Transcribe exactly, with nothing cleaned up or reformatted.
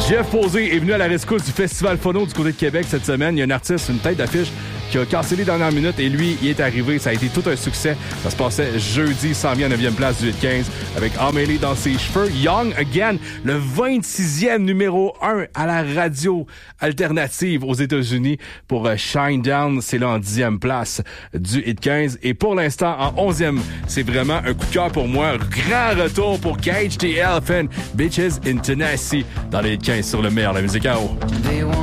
Jeff Posé est venu à la rescousse du Festival Phono du côté de Québec cette semaine. Il y a un artiste, une tête d'affiche, qui a cassé les dernières minutes et lui, il est arrivé. Ça a été tout un succès. Ça se passait jeudi, s'en vient à neuvième place du huit quinze avec Amélie dans ses cheveux. Young Again, le vingt-sixième numéro un à la radio alternative aux États-Unis pour Shine Down. C'est là en dixième place du huit quinze. Et pour l'instant, en onzième, c'est vraiment un coup de cœur pour moi. Grand retour pour Cage the Elephant, Bitches in Tennessee dans les huit quinze sur le meilleur de la musique à eau.